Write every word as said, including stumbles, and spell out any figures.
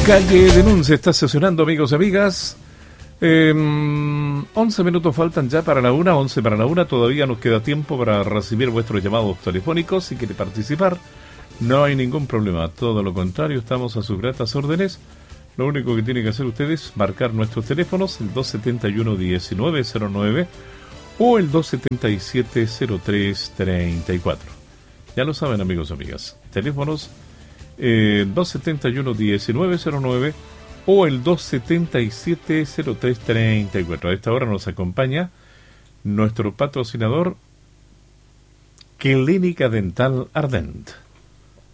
Calle Denuncia está sesionando, amigos y amigas. Eh, once minutos faltan ya para la una, once para la una. Todavía nos queda tiempo para recibir vuestros llamados telefónicos. Si quiere participar, no hay ningún problema. Todo lo contrario, estamos a sus gratas órdenes. Lo único que tienen que hacer ustedes es marcar nuestros teléfonos, el dos setenta y uno, diecinueve cero nueve o el dos setenta y siete, cero tres treinta y cuatro. Ya lo saben, amigos y amigas. Teléfonos eh, dos setenta y uno, diecinueve cero nueve o el dos setenta y siete, cero tres treinta y cuatro. A esta hora nos acompaña nuestro patrocinador, Clínica Dental Ardent.